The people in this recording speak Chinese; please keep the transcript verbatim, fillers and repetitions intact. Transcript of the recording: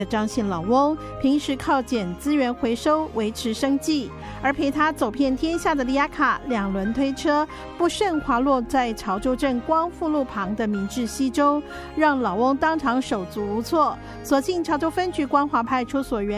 张姓老翁平时靠捡资源回收维持生计，而陪他走遍天下的里亚卡两轮推车不慎滑落在潮州镇光复路旁的明治溪中，让老翁当场手足无措，所幸潮州分局光华派出所员